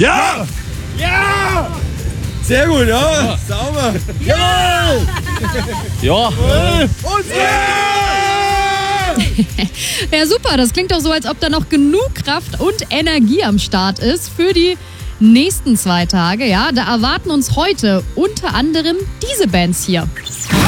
Ja! Ja! Sehr gut, ja. Sauber. Ja! Ja. Und Ja, super. Das klingt doch so, als ob da noch genug Kraft und Energie am Start ist für die nächsten 2 Tage. Ja, da erwarten uns heute unter anderem diese Bands hier.